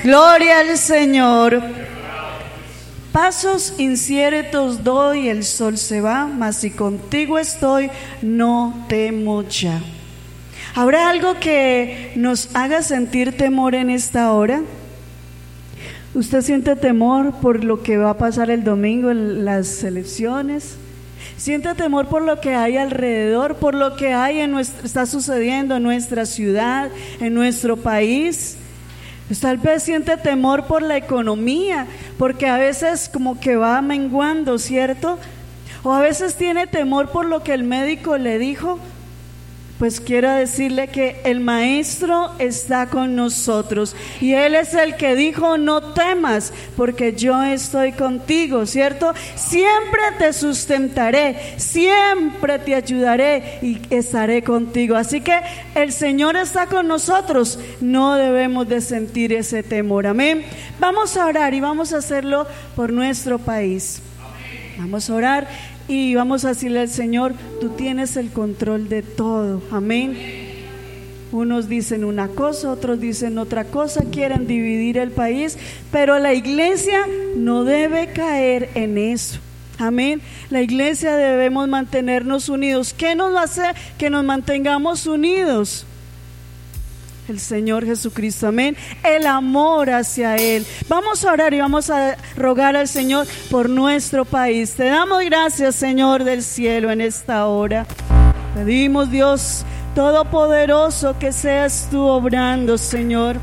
Gloria al Señor. Pasos inciertos doy, el sol se va, mas si contigo estoy, no temo ya. ¿Habrá algo que nos haga sentir temor en esta hora? ¿Usted siente temor por lo que va a pasar el domingo en las elecciones? ¿Siente temor por lo que hay alrededor, por lo que está sucediendo en nuestra ciudad, en nuestro país? Tal vez siente temor por la economía, porque a veces como que va menguando, ¿cierto? O a veces tiene temor por lo que el médico le dijo. Pues quiero decirle que el Maestro está con nosotros y Él es el que dijo: no temas, porque yo estoy contigo, ¿cierto? Siempre te sustentaré, siempre te ayudaré y estaré contigo. Así que el Señor está con nosotros, no debemos de sentir ese temor, amén. Vamos a orar y vamos a hacerlo por nuestro país. Vamos a orar y vamos a decirle al Señor: tú tienes el control de todo, amén. Unos dicen una cosa, otros dicen otra cosa, quieren dividir el país, pero la iglesia no debe caer en eso, amén. La iglesia debemos mantenernos unidos. ¿Qué nos hace que nos mantengamos unidos? El Señor Jesucristo, amén. El amor hacia Él. Vamos a orar y vamos a rogar al Señor por nuestro país. Te damos gracias, Señor del cielo, en esta hora. Pedimos, Dios Todopoderoso, que seas tú obrando, Señor,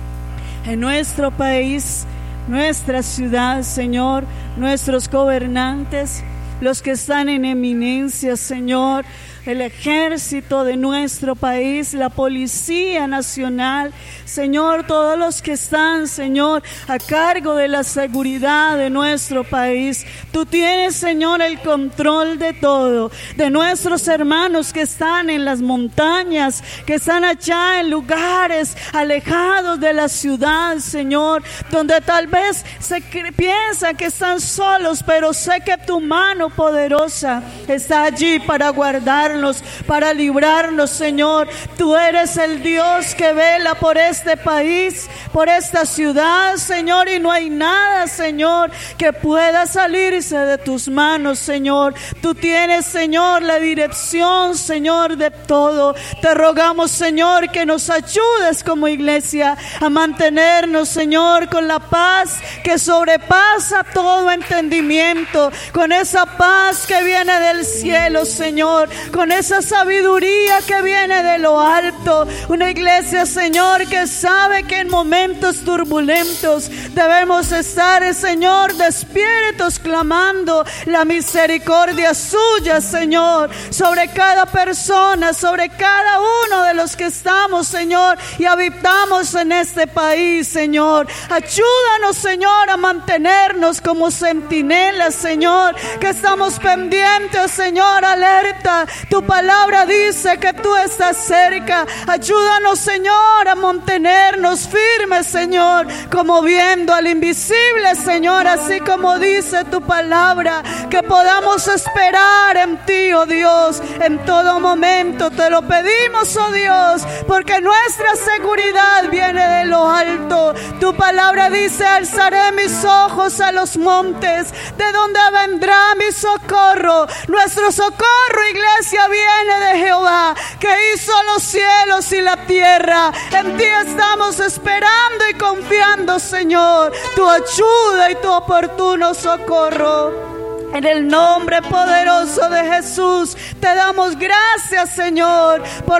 en nuestro país, nuestra ciudad, Señor, nuestros gobernantes, los que están en eminencia, Señor, el ejército de nuestro país, la policía nacional, Señor, todos los que están, Señor, a cargo de la seguridad de nuestro país. Tú tienes, Señor, el control de todo, de nuestros hermanos que están en las montañas, que están allá en lugares alejados de la ciudad, Señor, donde tal vez se piensa que están solos, pero sé que tu mano poderosa está allí para guardar, para librarnos, Señor. Tú eres el Dios que vela por este país, por esta ciudad, Señor, y no hay nada, Señor, que pueda salirse de tus manos, Señor. Tú tienes, Señor, la dirección, Señor, de todo. Te rogamos, Señor, que nos ayudes como iglesia a mantenernos, Señor, con la paz que sobrepasa todo entendimiento, con esa paz que viene del cielo, Señor, con esa sabiduría que viene de lo alto. Una iglesia, Señor, que sabe que en momentos turbulentos debemos estar, Señor, despiertos, clamando la misericordia suya, Señor, sobre cada persona, sobre cada uno de los que estamos, Señor, y habitamos en este país, Señor. Ayúdanos, Señor, a mantenernos como centinelas, Señor, que estamos pendientes, Señor, alerta. Tu palabra dice que tú estás cerca. Ayúdanos, Señor, a mantenernos firmes, Señor, como viendo al invisible, Señor, así como dice tu palabra, que podamos esperar en ti, oh Dios, en todo momento. Te lo pedimos, oh Dios, porque nuestra seguridad viene de lo alto. Tu palabra dice: alzaré mis ojos a los montes, de donde vendrá mi socorro. Nuestro socorro, iglesia, viene de Jehová, que hizo los cielos y la tierra. En ti estamos esperando y confiando, Señor, tu ayuda y tu oportuno socorro. En el nombre poderoso de Jesús te damos gracias, Señor, por